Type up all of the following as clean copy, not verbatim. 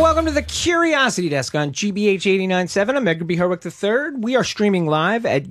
welcome to the Curiosity Desk on GBH 89.7. I'm Edgar B. Herwick III. We are streaming live at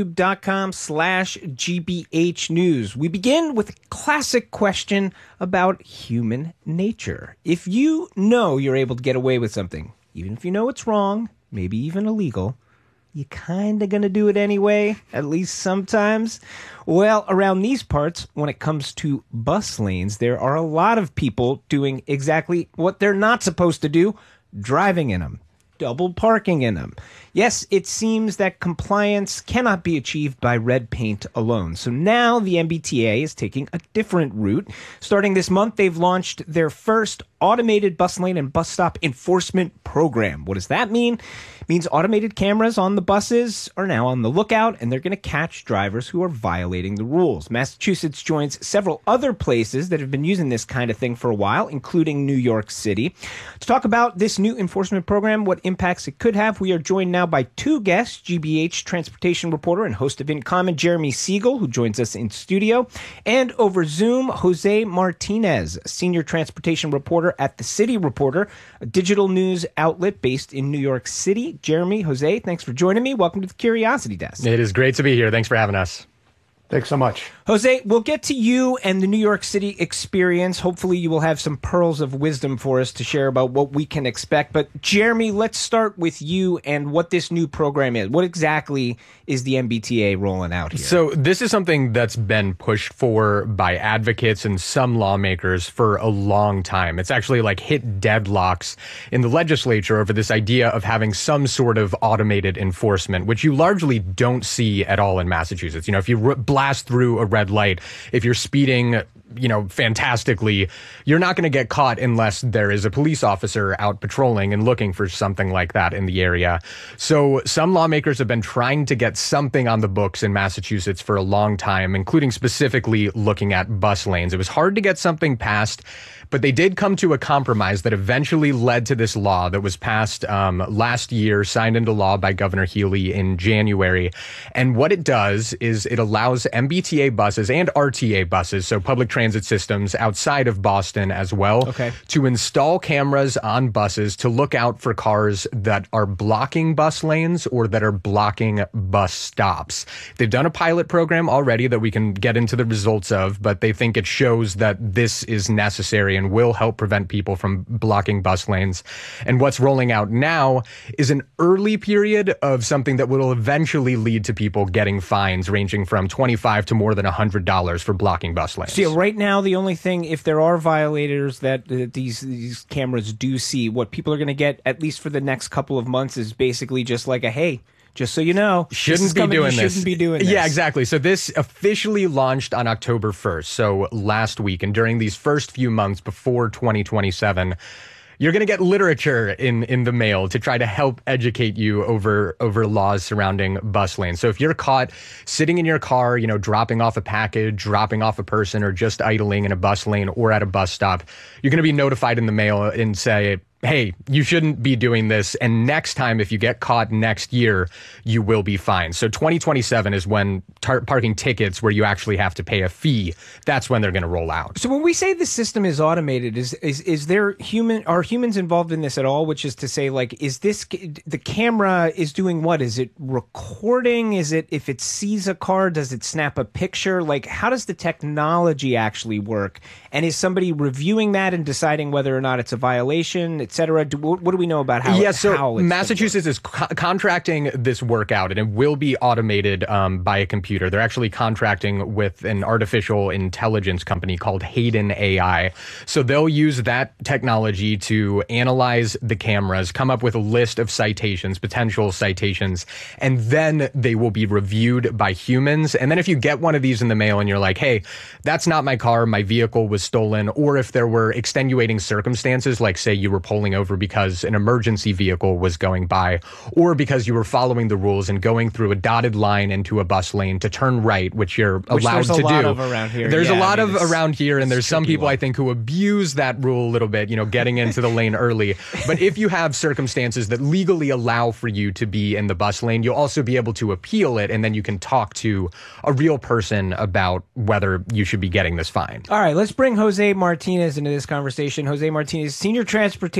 youtube.com/GBH News. We begin with a classic question about human nature. If you know you're able to get away with something, even if you know it's wrong, maybe even illegal, you kind of going to do it anyway, at least sometimes. Well, around these parts, when it comes to bus lanes, there are a lot of people doing exactly what they're not supposed to do, driving in them, double parking in them. Yes, it seems that compliance cannot be achieved by red paint alone. So now the MBTA is taking a different route. Starting this month, they've launched their first automated bus lane and bus stop enforcement program. What does that mean? It means automated cameras on the buses are now on the lookout, and they're going to catch drivers who are violating the rules. Massachusetts joins several other places that have been using this kind of thing for a while, including New York City. To talk about this new enforcement program, what impacts it could have, we are joined now by two guests, GBH transportation reporter and host of In Common, Jeremy Siegel, who joins us in studio, and over Zoom, Jose Martinez, senior transportation reporter at The City Reporter, a digital news outlet based in New York City. Jeremy, Jose, thanks for joining me. Welcome to the Curiosity Desk. It is great to be here. Thanks for having us. Thanks so much. Jose, we'll get to you and the New York City experience. Hopefully you will have some pearls of wisdom for us to share about what we can expect. But Jeremy, let's start with you and what this new program is. What exactly is the MBTA rolling out here? So this is something that's been pushed for by advocates and some lawmakers for a long time. It's actually like hit deadlocks in the legislature over this idea of having some sort of automated enforcement, which you largely don't see at all in Massachusetts. You know, if you blast through a red light, if you're speeding, fantastically, you're not going to get caught unless there is a police officer out patrolling and looking for something like that in the area. So some lawmakers have been trying to get something on the books in Massachusetts for a long time, including specifically looking at bus lanes. It was hard to get something passed, but they did come to a compromise that eventually led to this law that was passed last year, signed into law by Governor Healy in January. And what it does is it allows MBTA buses and RTA buses, so public transit systems outside of Boston as well, to install cameras on buses to look out for cars that are blocking bus lanes or that are blocking bus stops. They've done a pilot program already that we can get into the results of, but they think it shows that this is necessary and will help prevent people from blocking bus lanes. And what's rolling out now is an early period of something that will eventually lead to people getting fines ranging from $25 to more than $100 for blocking bus lanes. So right now, the only thing, if there are violators that these cameras do see, what people are going to get, at least for the next couple of months, is basically just like a, hey, just so you know, shouldn't be doing this. Yeah, exactly. So this officially launched on October 1st, so last week. And during these first few months before 2027, you're going to get literature in the mail to try to help educate you over laws surrounding bus lanes. So if you're caught sitting in your car, dropping off a package, dropping off a person, or just idling in a bus lane or at a bus stop, you're going to be notified in the mail and say, hey, you shouldn't be doing this. And next time, if you get caught next year, you will be fined. So 2027 is when parking tickets where you actually have to pay a fee, that's when they're going to roll out. So when we say the system is automated, is there are humans involved in this at all? Which is to say, like, is this, the camera is doing what? Is it recording? Is it, if it sees a car, does it snap a picture? Like, how does the technology actually work? And is somebody reviewing that and deciding whether or not it's a violation, et cetera? What do we know about how? Yeah, so how it's Massachusetts is contracting this work out, and it will be automated by a computer. They're actually contracting with an artificial intelligence company called Hayden AI. So they'll use that technology to analyze the cameras, come up with a list of citations, potential citations, and then they will be reviewed by humans. And then if you get one of these in the mail and you're like, hey, that's not my car, my vehicle was stolen, or if there were extenuating circumstances, like say you were pulling over because an emergency vehicle was going by, or because you were following the rules and going through a dotted line into a bus lane to turn right, which you're allowed to do. There's a lot of around here. There's a lot of around here, and there's some people I think who abuse that rule a little bit, getting into the lane early. But if you have circumstances that legally allow for you to be in the bus lane, you'll also be able to appeal it, and then you can talk to a real person about whether you should be getting this fine. All right, let's bring Jose Martinez into this conversation. Jose Martinez, senior transportation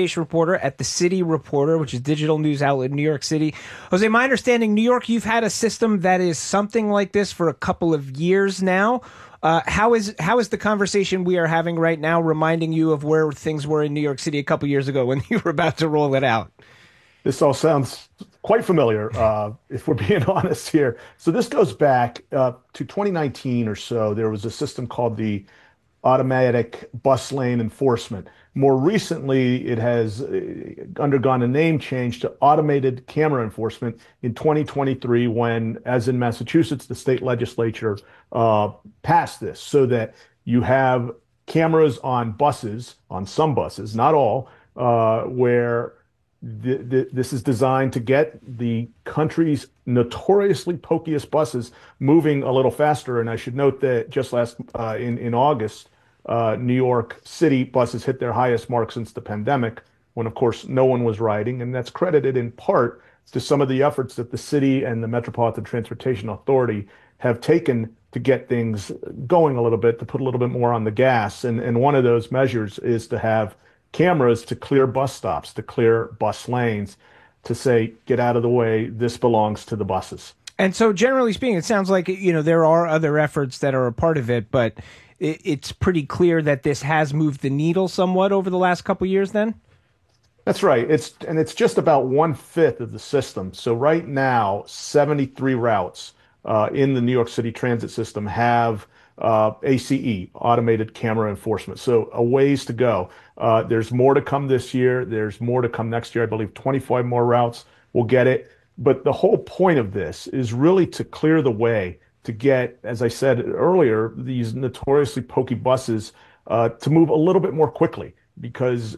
transportation reporter at the City Reporter, which is digital news outlet in New York City. Jose, my understanding, New York, you've had a system that is something like this for a couple of years now. How is the conversation we are having right now reminding you of where things were in New York City a couple years ago when you were about to roll it out? This all sounds quite familiar, if we're being honest here. So this goes back to 2019 or so. There was a system called the automatic bus lane enforcement. More recently, it has undergone a name change to automated camera enforcement in 2023 when, as in Massachusetts, the state legislature passed this so that you have cameras on buses, on some buses, not all, where this is designed to get the country's notoriously pokiest buses moving a little faster. And I should note that just in August, New York City buses hit their highest mark since the pandemic, when of course no one was riding, and that's credited in part to some of the efforts that the city and the Metropolitan Transportation Authority have taken to get things going a little bit, to put a little bit more on the gas. And one of those measures is to have cameras to clear bus stops, to clear bus lanes, to say, get out of the way, this belongs to the buses. And so generally speaking, it sounds like, there are other efforts that are a part of it, but it's pretty clear that this has moved the needle somewhat over the last couple of years then? That's right. It's just about 1/5 of the system. So right now, 73 routes in the New York City transit system have ACE, automated camera enforcement. So a ways to go. There's more to come this year. There's more to come next year. I believe 25 more routes will get it. But the whole point of this is really to clear the way to get, as I said earlier, these notoriously pokey buses to move a little bit more quickly, because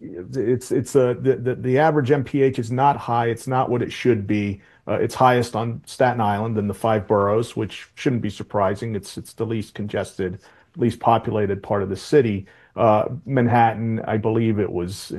the average MPH is not high. It's not what it should be. It's highest on Staten Island in the 5 boroughs, which shouldn't be surprising. It's the least congested, least populated part of the city. Manhattan, I believe it was,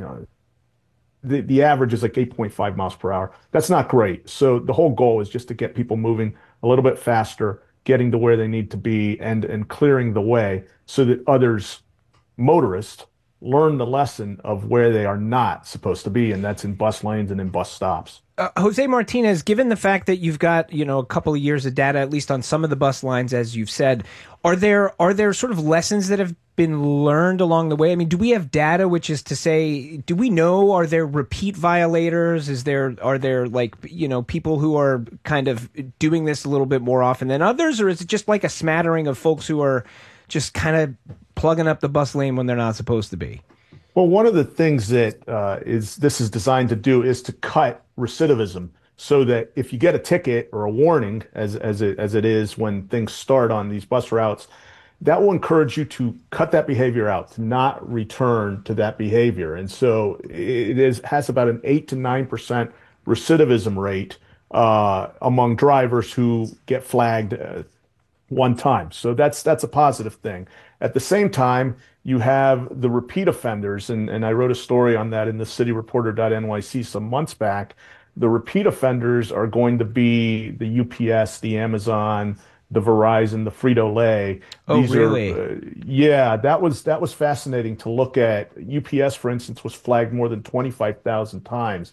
the average is like 8.5 miles per hour. That's not great. So the whole goal is just to get people moving a little bit faster, getting to where they need to be, and clearing the way so that others, motorists, learn the lesson of where they are not supposed to be, and that's in bus lanes and in bus stops. Jose Martinez, given the fact that you've got a couple of years of data, at least on some of the bus lines, as you've said, are there sort of lessons that have been learned along the way? I mean, do we have data, which is to say, do we know, are there repeat violators? Are there like people who are kind of doing this a little bit more often than others, or is it just like a smattering of folks who are just kind of plugging up the bus lane when they're not supposed to be? Well, one of the things that this is designed to do is to cut recidivism, so that if you get a ticket or a warning, as it is when things start on these bus routes, that will encourage you to cut that behavior out, to not return to that behavior. And so has about an 8 to 9% recidivism rate among drivers who get flagged one time. So that's a positive thing. At the same time, you have the repeat offenders, and I wrote a story on that in the cityreporter.nyc some months back. The repeat offenders are going to be the UPS, the Amazon, the Verizon, the Frito-Lay. Oh, really? Yeah, that was fascinating to look at. UPS, for instance, was flagged more than 25,000 times.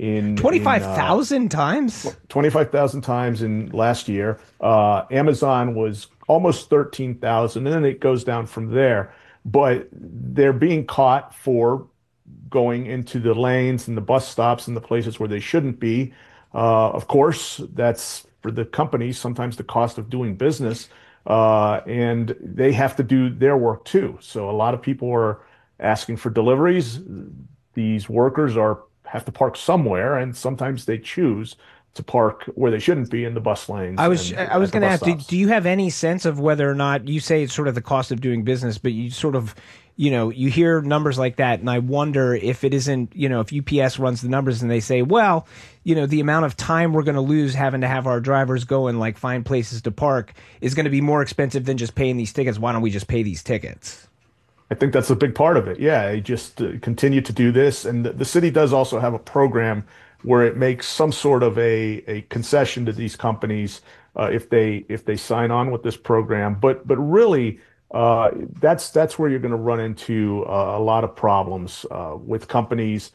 25,000 times? 25,000 times in last year. Amazon was almost 13,000, and then it goes down from there. But they're being caught for going into the lanes and the bus stops and the places where they shouldn't be. Of course, that's for the companies, sometimes the cost of doing business, and they have to do their work too. So a lot of people are asking for deliveries. These workers have to park somewhere, and sometimes they choose to park where they shouldn't be in the bus lanes. I was going to ask, do you have any sense of whether or not, you say it's sort of the cost of doing business, but you sort of, you hear numbers like that, and I wonder if it isn't, if UPS runs the numbers and they say, well, the amount of time we're going to lose having to have our drivers go and like find places to park is going to be more expensive than just paying these tickets. Why don't we just pay these tickets? I think that's a big part of it. Yeah, they just continue to do this. And the city does also have a program where it makes some sort of a concession to these companies if they sign on with this program. But really, that's where you're going to run into a lot of problems with companies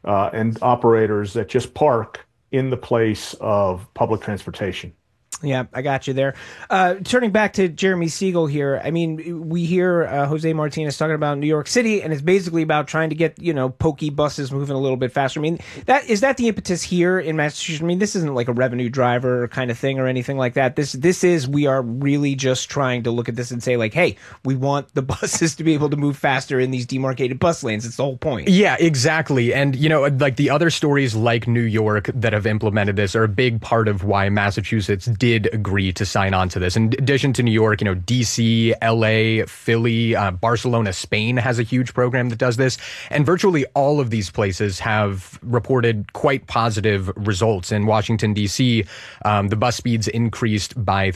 and operators that just park in the place of public transportation. Yeah, I got you there. Turning back to Jeremy Siegel here, I mean, we hear Jose Martinez talking about New York City, and it's basically about trying to get, pokey buses moving a little bit faster. I mean, is that the impetus here in Massachusetts? I mean, this isn't like a revenue driver kind of thing or anything like that. This is, we are really just trying to look at this and say, like, hey, we want the buses to be able to move faster in these demarcated bus lanes. It's the whole point. Yeah, exactly. And, like the other stories like New York that have implemented this are a big part of why Massachusetts did agree to sign on to this. In addition to New York, DC, LA, Philly, Barcelona, Spain has a huge program that does this. And virtually all of these places have reported quite positive results. In Washington, DC, the bus speeds increased by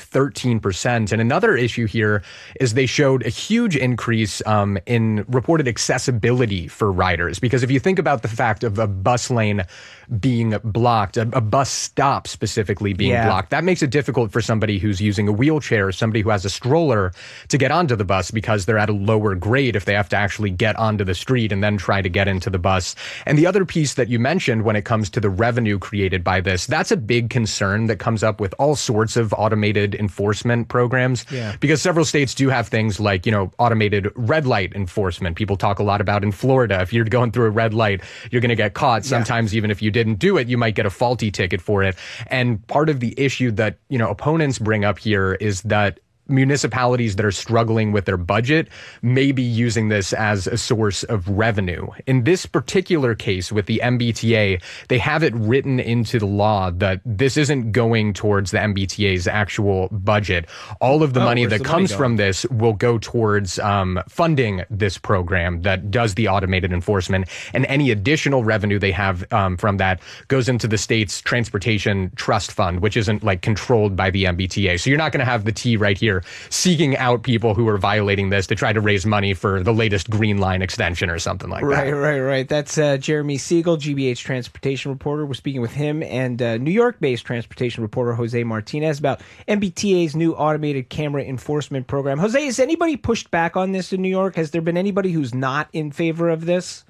13%. And another issue here is they showed a huge increase in reported accessibility for riders. Because if you think about the fact of a bus lane being blocked, a bus stop specifically being blocked, that makes it difficult for somebody who's using a wheelchair or somebody who has a stroller to get onto the bus because they're at a lower grade if they have to actually get onto the street and then try to get into the bus. And the other piece that you mentioned when it comes to the revenue created by this, that's a big concern that comes up with all sorts of automated enforcement programs. Yeah. Because several states do have things like, automated red light enforcement. People talk a lot about in Florida. If you're going through a red light, you're going to get caught. Sometimes even if you didn't do it, you might get a faulty ticket for it. And part of the issue that, opponents bring up here is that municipalities that are struggling with their budget may be using this as a source of revenue. In this particular case with the MBTA, they have it written into the law that this isn't going towards the MBTA's actual budget. All of the money that comes from this will go towards funding this program that does the automated enforcement, and any additional revenue they have from that goes into the state's transportation trust fund, which isn't like controlled by the MBTA. So you're not going to have the T right here seeking out people who are violating this to try to raise money for the latest Green Line extension or something like that. Right. That's Jeremy Siegel, GBH transportation reporter. We're speaking with him and New York-based transportation reporter Jose Martinez about MBTA's new automated camera enforcement program. Jose, has anybody pushed back on this in New York? Has there been anybody who's not in favor of this?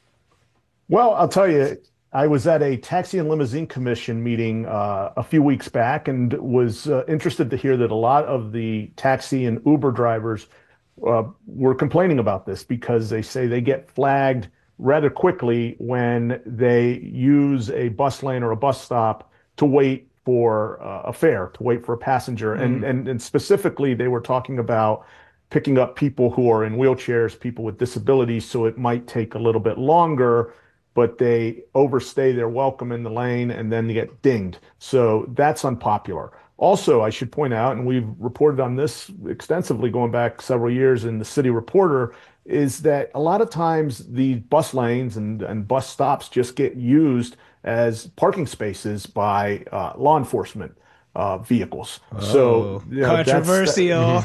Well, I'll tell you, I was at a Taxi and Limousine Commission meeting a few weeks back and was interested to hear that a lot of the taxi and Uber drivers were complaining about this because they say they get flagged rather quickly when they use a bus lane or a bus stop to wait for a fare, to wait for a passenger. And specifically, they were talking about picking up people who are in wheelchairs, people with disabilities, so it might take a little bit longer, but they overstay their welcome in the lane and then they get dinged. So that's unpopular. Also, I should point out, and we've reported on this extensively going back several years in the City Reporter, is that a lot of times the bus lanes and bus stops just get used as parking spaces by law enforcement vehicles. So controversial.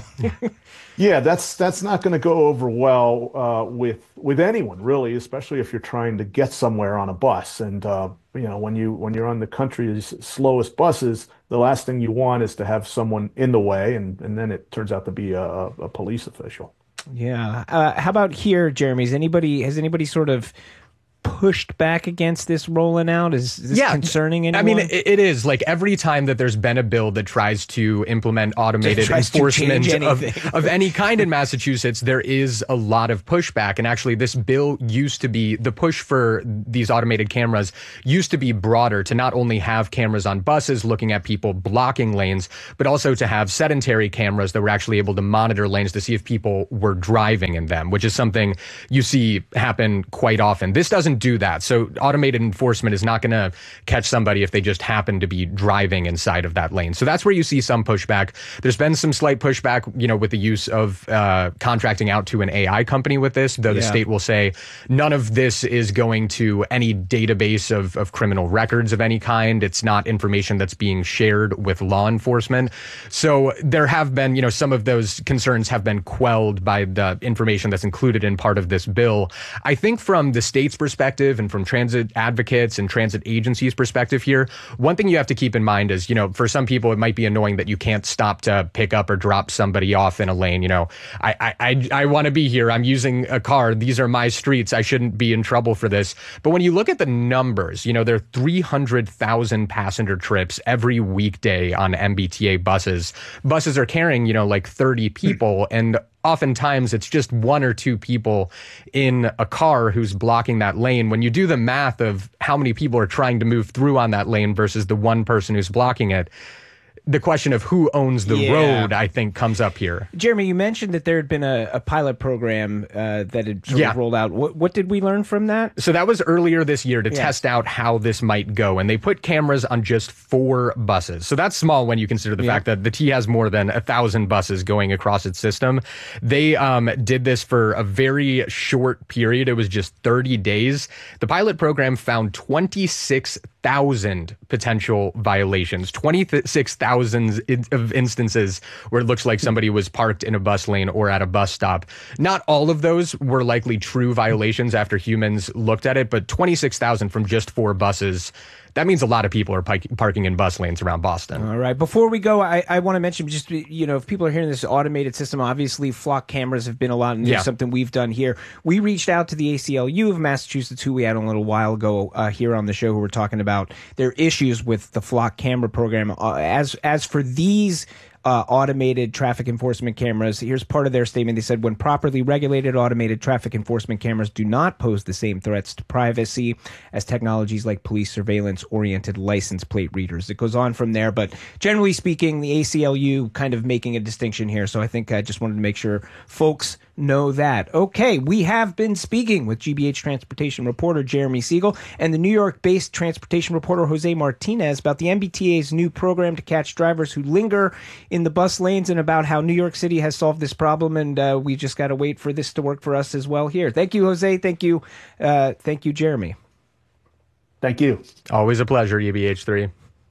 Yeah, that's not going to go over well with anyone really, especially if you're trying to get somewhere on a bus. And when you're on the country's slowest buses, the last thing you want is to have someone in the way, and then it turns out to be a police official. Yeah. How about here, Jeremy? Has anybody sort of pushed back against this rolling out? Is this concerning anyone? I mean, it is. Like every time that there's been a bill that tries to implement automated enforcement of any kind in Massachusetts, there is a lot of pushback. And actually, this bill used to be, the push for these automated cameras used to be broader, to not only have cameras on buses looking at people blocking lanes, but also to have sedentary cameras that were actually able to monitor lanes to see if people were driving in them, which is something you see happen quite often. This doesn't do that. So automated enforcement is not going to catch somebody if they just happen to be driving inside of that lane. So that's where you see some pushback. There's been some slight pushback, with the use of contracting out to an AI company with this, though the state will say none of this is going to any database of criminal records of any kind. It's not information that's being shared with law enforcement. So there have been, some of those concerns have been quelled by the information that's included in part of this bill. I think from the state's perspective, perspective and from transit advocates and transit agencies perspective here, one thing you have to keep in mind is, for some people, it might be annoying that you can't stop to pick up or drop somebody off in a lane. I want to be here. I'm using a car. These are my streets. I shouldn't be in trouble for this. But when you look at the numbers, there are 300,000 passenger trips every weekday on MBTA buses. Buses are carrying, like 30 people, and oftentimes it's just one or two people in a car who's blocking that lane. When you do the math of how many people are trying to move through on that lane versus the one person who's blocking it, the question of who owns the road, I think, comes up here. Jeremy, you mentioned that there had been a pilot program that had sort of rolled out. What did we learn from that? So that was earlier this year to test out how this might go. And they put cameras on just 4 buses. So that's small when you consider the fact that the T has more than 1,000 buses going across its system. They did this for a very short period. It was just 30 days. The pilot program found 26,000 potential violations, 26,000 of instances where it looks like somebody was parked in a bus lane or at a bus stop. Not all of those were likely true violations after humans looked at it, but 26,000 from just 4 buses. That means a lot of people are parking in bus lanes around Boston. All right. Before we go, I want to mention just, if people are hearing this automated system, obviously flock cameras have been a lot, and it's something we've done here. We reached out to the ACLU of Massachusetts, who we had a little while ago here on the show, who were talking about their issues with the flock camera program. As for these automated traffic enforcement cameras, here's part of their statement. They said, when properly regulated, automated traffic enforcement cameras do not pose the same threats to privacy as technologies like police surveillance-oriented license plate readers. It goes on from there, but generally speaking, the ACLU kind of making a distinction here, so I think I just wanted to make sure folks know that. Okay, we have been speaking with GBH transportation reporter Jeremy Siegel and the New York-based transportation reporter Jose Martinez about the MBTA's new program to catch drivers who linger in the bus lanes, and about how New York City has solved this problem, and we just got to wait for this to work for us as well here. Thank you, Jose. Thank you, Jeremy. Thank you. Always a pleasure, UBH3.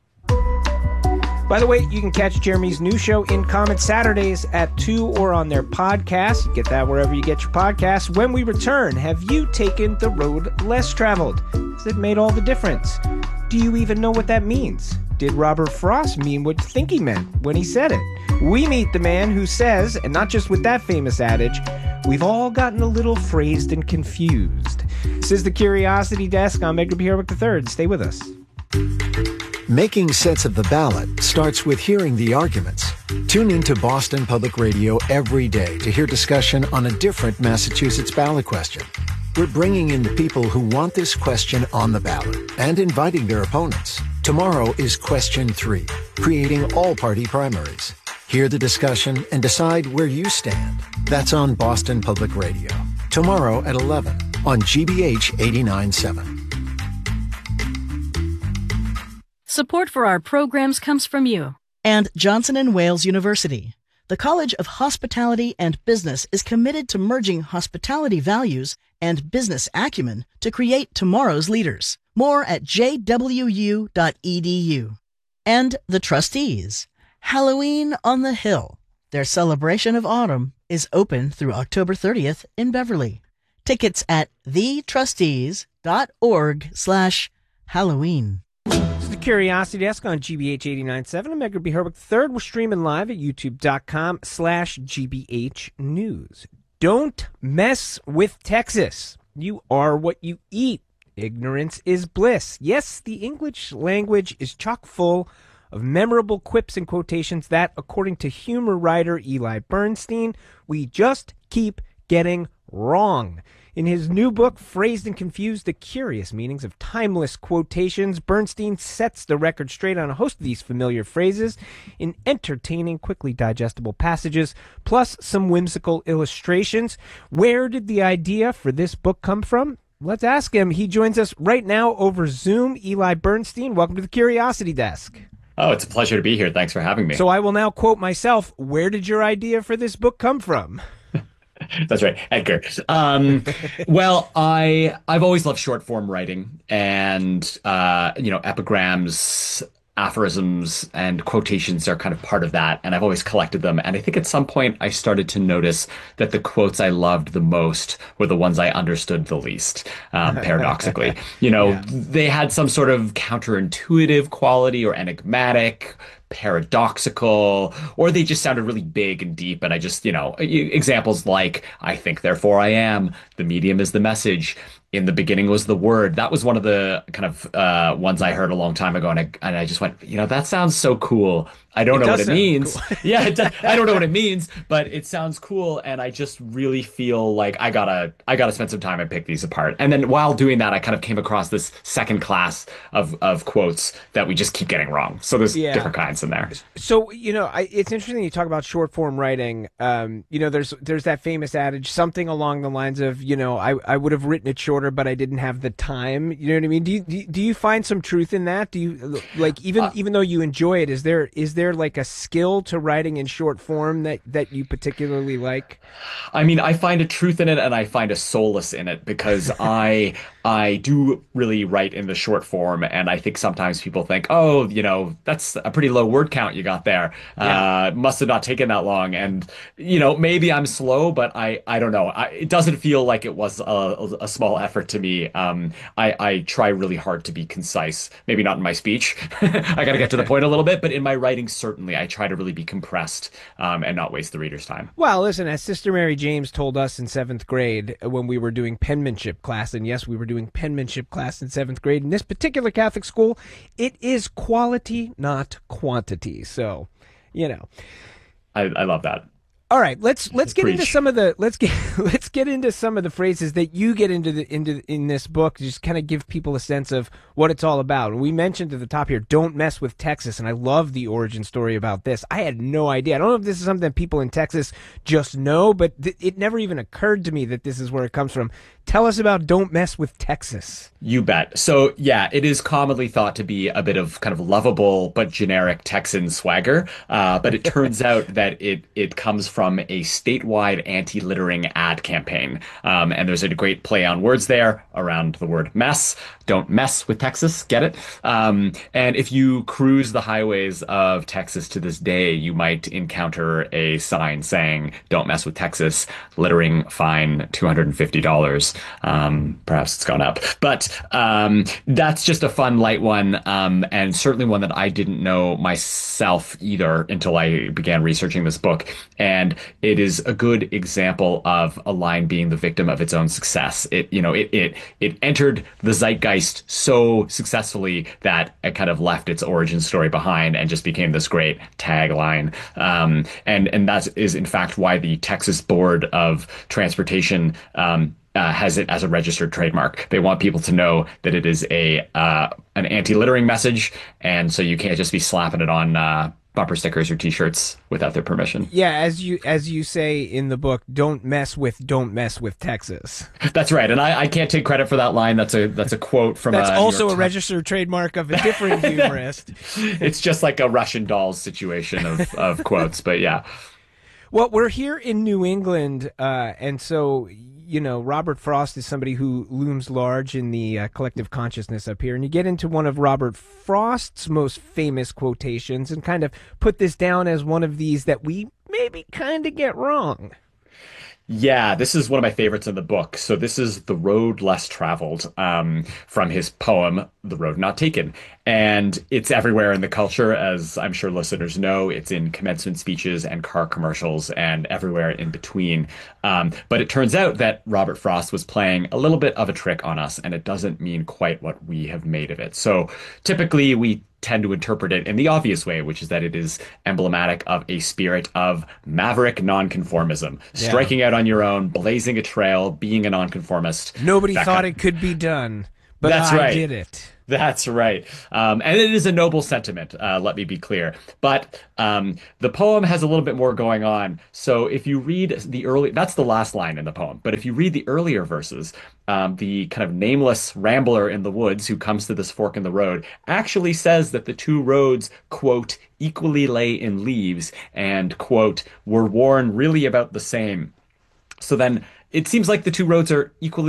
By the way, you can catch Jeremy's new show, In Comment, Saturdays at 2 or on their podcast. You get that wherever you get your podcasts. When we return, have you taken the road less traveled? Has it made all the difference? Do you even know what that means? Did Robert Frost mean what you think he meant when he said it? We meet the man who says, and not just with that famous adage, we've all gotten a little phrased and confused. This is the Curiosity Desk. I'm Edgar B. Herwick III. Stay with us. Making sense of the ballot starts with hearing the arguments. Tune in to Boston Public Radio every day to hear discussion on a different Massachusetts ballot question. We're bringing in the people who want this question on the ballot and inviting their opponents. Tomorrow is Question 3, creating all-party primaries. Hear the discussion and decide where you stand. That's on Boston Public Radio. Tomorrow at 11 on GBH 89.7. Support for our programs comes from you and Johnson & Wales University. The College of Hospitality and Business is committed to merging hospitality values and business acumen to create tomorrow's leaders. More at jwu.edu. And the Trustees. Halloween on the Hill. Their celebration of autumn is open through October 30th in Beverly. Tickets at thetrustees.org/Halloween. The Curiosity Desk on GBH 89.7. I'm Edgar B. Herwick III. We're streaming live at youtube.com/GBH News. Don't mess with Texas. You are what you eat. Ignorance is bliss. Yes, the English language is chock full of memorable quips and quotations that, according to humor writer Eli Bernstein, we just keep getting wrong. In his new book, Phrased and Confused, The Curious Meanings of Timeless Quotations, Bernstein sets the record straight on a host of these familiar phrases in entertaining, quickly digestible passages, plus some whimsical illustrations. Where did the idea for this book come from? Let's ask him. He joins us right now over Zoom. Eli Bernstein, welcome to the Curiosity Desk. Oh, it's a pleasure to be here. Thanks for having me. So I will now quote myself. Where did your idea for this book come from? That's right, Edgar. Well, I've always loved short form writing and epigrams, aphorisms and quotations are kind of part of that, and I've always collected them. And I think at some point I started to notice that the quotes I loved the most were the ones I understood the least, paradoxically. They had some sort of counterintuitive quality or enigmatic, paradoxical, or they just sounded really big and deep. And I just, examples like, I think, therefore I am, the medium is the message, in the beginning was the word. That was one of the kind of ones I heard a long time ago. And I just went, that sounds so cool. I don't know what it means. Cool. Yeah, I don't know what it means, but it sounds cool. And I just really feel like I gotta spend some time and pick these apart. And then while doing that, I kind of came across this second class of quotes that we just keep getting wrong. So there's different kinds in there. So, it's interesting you talk about short form writing. There's that famous adage, something along the lines of, I would have written it shorter, but I didn't have the time. You know what I mean? Do you find some truth in that? Do you even though you enjoy it, is there like a skill to writing in short form that you particularly like? I mean, I find a truth in it and I find a solace in it because I do really write in the short form, and I think sometimes people think, oh, that's a pretty low word count you got there. Yeah. Must have not taken that long. And, maybe I'm slow, but I don't know. It doesn't feel like it was a small effort to me. I try really hard to be concise, maybe not in my speech. I got to get to the point a little bit, but in my writing, certainly I try to really be compressed and not waste the reader's time. Well, listen, as Sister Mary James told us in 7th grade when we were doing penmanship class, and yes, we were doing penmanship class in 7th grade in this particular Catholic school, it is quality, not quantity. So, I love that. All right, let's get into some of the let's get into some of the phrases that you get into in this book. Just kind of give people a sense of what it's all about. We mentioned at the top here, don't mess with Texas, and I love the origin story about this. I had no idea. I don't know if this is something that people in Texas just know, but it never even occurred to me that this is where it comes from. Tell us about don't mess with Texas. You bet. So yeah, it is commonly thought to be a bit of kind of lovable but generic Texan swagger, but it turns out that it comes from a statewide anti-littering ad campaign. And there's a great play on words there around the word mess. Don't mess with Texas. Get it? And if you cruise the highways of Texas to this day, you might encounter a sign saying, don't mess with Texas, littering fine $250. Perhaps it's gone up, but that's just a fun, light one. And certainly one that I didn't know myself either until I began researching this book. And it is a good example of a line being the victim of its own success. It entered the zeitgeist so successfully that it kind of left its origin story behind and just became this great tagline. And that is in fact why the Texas Board of Transportation has it as a registered trademark. They want people to know that it is an anti-littering message, and so you can't just be slapping it on bumper stickers or T-shirts without their permission. Yeah, as you say in the book, don't mess with Texas. That's right, and I can't take credit for that line. That's a quote from. That's also a registered trademark of a different humorist. It's just like a Russian dolls situation of quotes, but yeah. Well, we're here in New England, and so. Robert Frost is somebody who looms large in the collective consciousness up here. And you get into one of Robert Frost's most famous quotations and kind of put this down as one of these that we maybe kind of get wrong. Yeah, this is one of my favorites in the book. So this is The Road Less Traveled from his poem, The Road Not Taken. And it's everywhere in the culture, as I'm sure listeners know. It's in commencement speeches and car commercials and everywhere in between. But it turns out that Robert Frost was playing a little bit of a trick on us, and it doesn't mean quite what we have made of it. So typically we tend to interpret it in the obvious way, which is that it is emblematic of a spirit of maverick nonconformism, striking out on your own, blazing a trail, being a nonconformist. Nobody thought it could be done, but That's I right. did it. That's right. And it is a noble sentiment, let me be clear. But the poem has a little bit more going on. So if you read that's the last line in the poem. But if you read the earlier verses, the kind of nameless rambler in the woods who comes to this fork in the road actually says that the two roads, quote, equally lay in leaves and, quote, were worn really about the same. So then it seems like the two roads are equally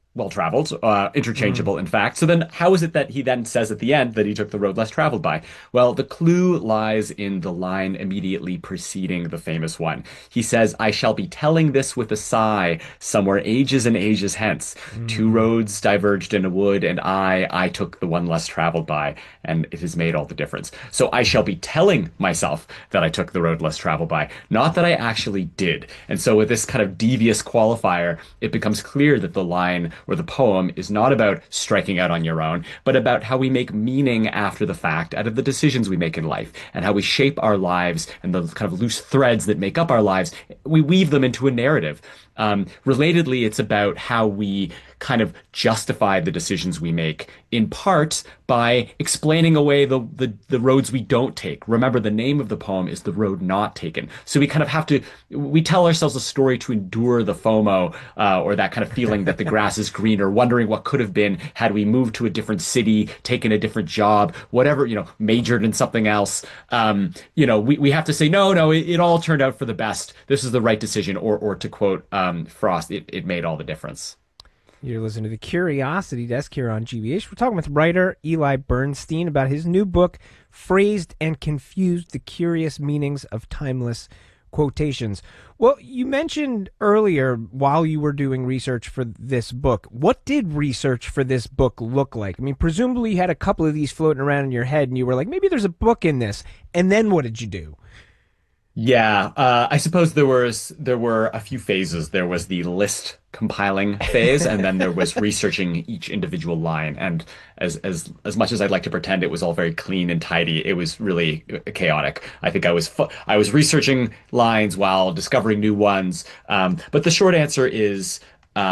well traveled, interchangeable, in fact. So then, how is it that he then says at the end that he took the road less traveled by? Well, the clue lies in the line immediately preceding the famous one. He says, I shall be telling this with a sigh, somewhere ages and ages hence. Two roads diverged in a wood, and I took the one less traveled by, and it has made all the difference. So I shall be telling myself that I took the road less traveled by, not that I actually did. And so with this kind of devious qualifier, it becomes clear that the line or the poem is not about striking out on your own, but about how we make meaning after the fact out of the decisions we make in life, and how we shape our lives and the kind of loose threads that make up our lives. We weave them into a narrative. Relatedly, it's about how we kind of justify the decisions we make, in part by explaining away the roads we don't take. Remember, the name of the poem is The Road Not Taken. So we kind of have to, we tell ourselves a story to endure the FOMO, or that kind of feeling that the grass is greener, wondering what could have been had we moved to a different city, taken a different job, whatever, majored in something else. We have to say, no, it all turned out for the best. This is the right decision. Or to quote Frost, it made all the difference. You're listening to the Curiosity Desk here on GBH. We're talking with writer Eli Bernstein about his new book, Phrased and Confused: The Curious Meanings of Timeless Quotations. Well, you mentioned earlier, while you were doing research for this book, what did research for this book look like? I mean, presumably you had a couple of these floating around in your head and you were like, maybe there's a book in this. And then what did you do? Yeah, I suppose there were a few phases. There was the list compiling phase, and then there was researching each individual line. And as much as I'd like to pretend it was all very clean and tidy, it was really chaotic. I think I was researching lines while discovering new ones. But the short answer is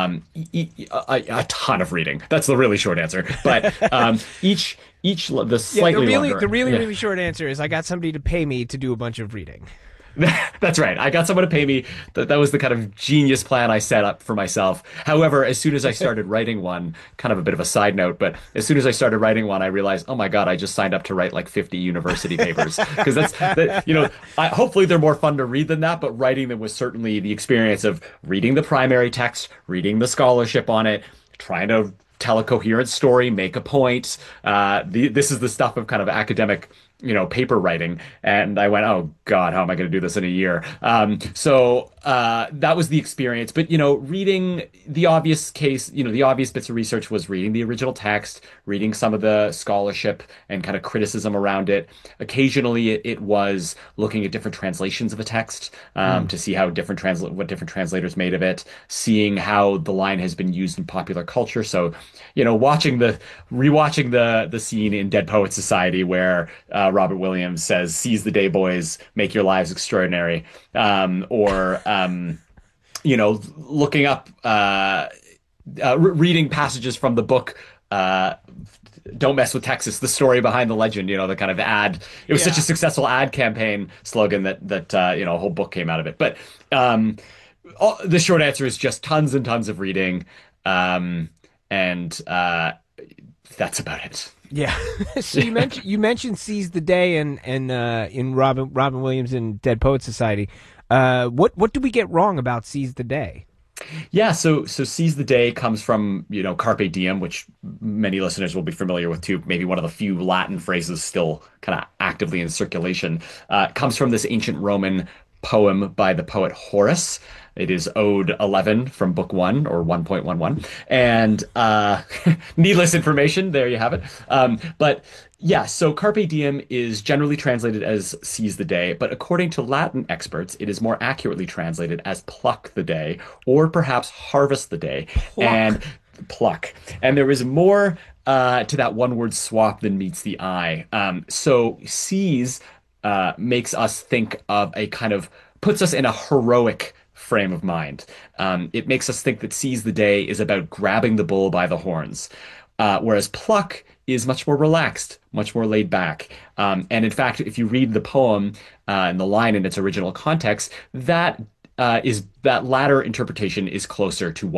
a ton of reading. That's the really short answer. But the slightly longer. The really short answer is I got somebody to pay me to do a bunch of reading. That's right. I got someone to pay me. That was the kind of genius plan I set up for myself. However, as soon as I started writing one, kind of a bit of a side note, but as soon as I started writing one, I realized, oh my God, I just signed up to write like 50 university papers. Because hopefully they're more fun to read than that, but writing them was certainly the experience of reading the primary text, reading the scholarship on it, trying to tell a coherent story, make a point. This is the stuff of kind of academic paper writing. And I went, oh God, how am I going to do this in a year? So that was the experience. But, reading the obvious case, the obvious bits of research was reading the original text, reading some of the scholarship and kind of criticism around it. Occasionally it was looking at different translations of a text, to see how what different translators made of it, seeing how the line has been used in popular culture. So, rewatching the scene in Dead Poets Society where Robert Williams says, "Seize the day, boys, make your lives extraordinary," or looking up, reading passages from the book, Don't Mess with Texas, the story behind the legend, the kind of ad. It was such a successful ad campaign slogan that a whole book came out of it. But the short answer is just tons and tons of reading. And that's about it. Yeah. So you mentioned Seize the Day and in Robin Williams and Dead Poets Society. What do we get wrong about Seize the Day? Yeah, so Seize the Day comes from, Carpe Diem, which many listeners will be familiar with too. Maybe one of the few Latin phrases still kind of actively in circulation. It comes from this ancient Roman poem by the poet Horace. It is Ode 11 from Book 1, or 1.11. And needless information, there you have it. But yeah, so Carpe Diem is generally translated as seize the day, but according to Latin experts, it is more accurately translated as pluck the day, or perhaps harvest the day. And pluck. And there is more to that one-word swap than meets the eye. So seize makes us think of puts us in a heroic frame of mind. It makes us think that seize the day is about grabbing the bull by the horns, whereas pluck is much more relaxed, much more laid back. And in fact, if you read the poem and the line in its original context, that latter interpretation is closer to what